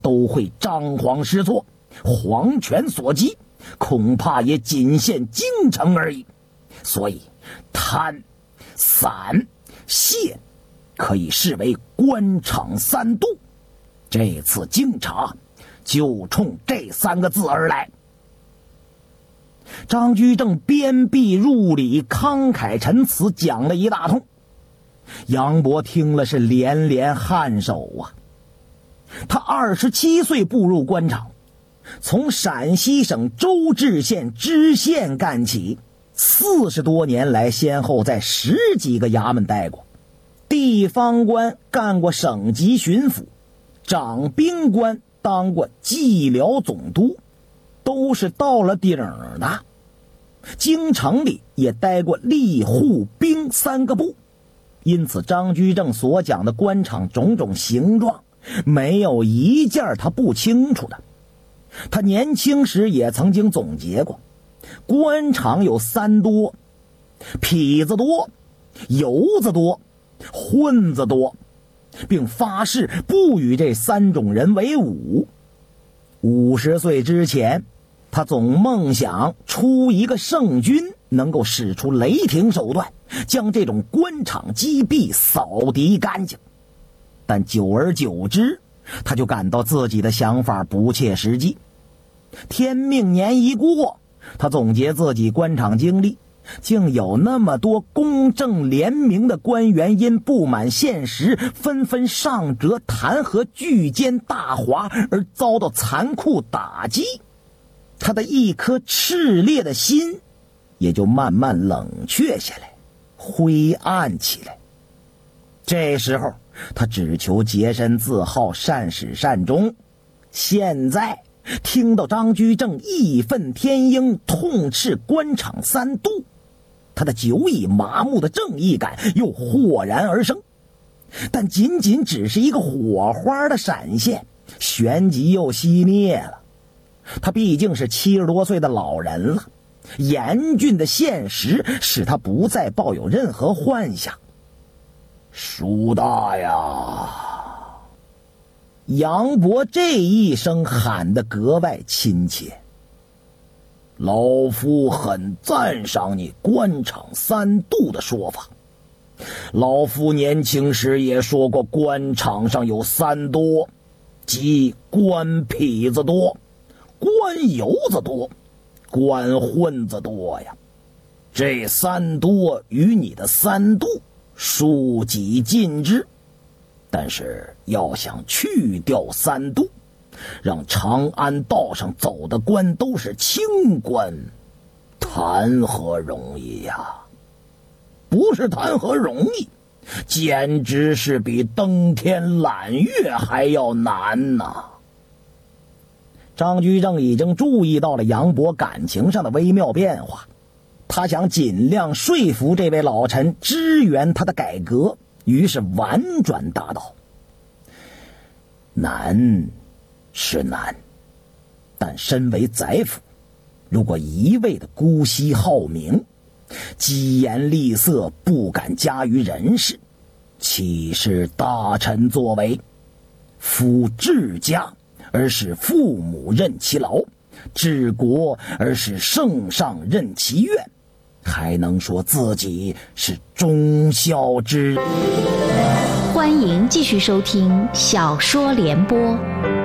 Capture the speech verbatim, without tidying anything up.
都会张皇失措，皇权所及，恐怕也仅限京城而已。所以贪、散、泄可以视为官场三度。这次京察就冲这三个字而来。张居正鞭辟入里，慷慨陈词，讲了一大通。杨博听了是连连颔首啊。他二十七岁步入官场，从陕西省周至县知县干起，四十多年来先后在十几个衙门待过，地方官干过省级巡抚，掌兵官当过蓟辽总督，都是到了顶的。京城里也待过吏户兵三个部，因此张居正所讲的官场种种形状，没有一件他不清楚的。他年轻时也曾经总结过，官场有三多：痞子多、游子多、混子多，并发誓不与这三种人为伍。五十岁之前，他总梦想出一个圣军，能够使出雷霆手段，将这种官场积弊扫涤干净。但久而久之，他就感到自己的想法不切实际。天命年一过，他总结自己官场经历，竟有那么多公正廉明的官员因不满现实，纷纷上折弹劾巨奸大华，而遭到残酷打击。他的一颗炽烈的心也就慢慢冷却下来，灰暗起来。这时候他只求洁身自好，善始善终。现在听到张居正义愤填膺，痛斥官场三度，他的久已麻木的正义感又豁然而生。但仅仅只是一个火花的闪现，旋即又熄灭了。他毕竟是七十多岁的老人了，严峻的现实使他不再抱有任何幻想。叔大呀！杨博这一声喊得格外亲切。老夫很赞赏你官场三度的说法。老夫年轻时也说过，官场上有三多，即官痞子多、官游子多、官混子多呀。这三多与你的三度书几近之，但是要想去掉三度，让长安道上走的官都是清官，谈何容易呀？不是谈何容易，简直是比登天揽月还要难呐！张居正已经注意到了杨博感情上的微妙变化，他想尽量说服这位老臣支援他的改革，于是婉转答道：难是难，但身为宰辅，如果一味的姑息好名，疾言厉色，不敢加于人事，岂是大臣作为？夫治家而使父母任其劳，治国而使圣上任其愿，还能说自己是忠孝之？ 欢迎继续收听小说联播。